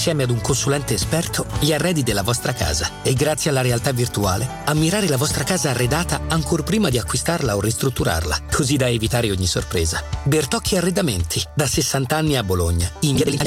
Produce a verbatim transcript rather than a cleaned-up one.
Insieme ad un consulente esperto, gli arredi della vostra casa e grazie alla realtà virtuale, ammirare la vostra casa arredata ancor prima di acquistarla o ristrutturarla, così da evitare ogni sorpresa. Bertocchi Arredamenti, da sessanta anni a Bologna, in via dell'Italia